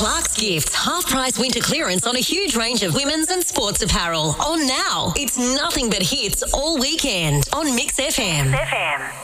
Clark's Gifts half-price winter clearance on a huge range of women's and sports apparel. On now. It's nothing but hits all weekend on Mix FM.